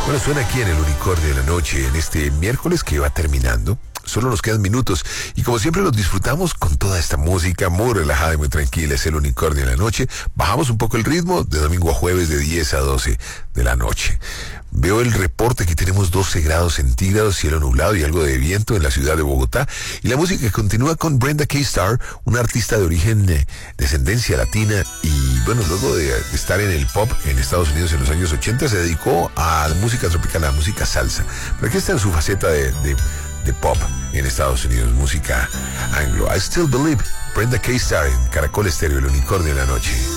Bueno, suena aquí en el Unicornio de la Noche, en este miércoles que va terminando. Solo nos quedan minutos y como siempre los disfrutamos con toda esta música muy relajada y muy tranquila. Es el Unicornio de la Noche. Bajamos un poco el ritmo de domingo a jueves de 10 a 12 de la noche. Veo el reporte que tenemos 12 grados centígrados, cielo nublado y algo de viento en la ciudad de Bogotá. Y la música continúa con Brenda K. Starr, una artista de origen descendencia latina y bueno, luego de estar en el pop en Estados Unidos en los años 80 se dedicó a la música tropical, a la música salsa. Pero aquí está en su faceta de pop en Estados Unidos, música anglo. I Still Believe, Brenda K. Starr en Caracol Estéreo, el Unicornio de la Noche.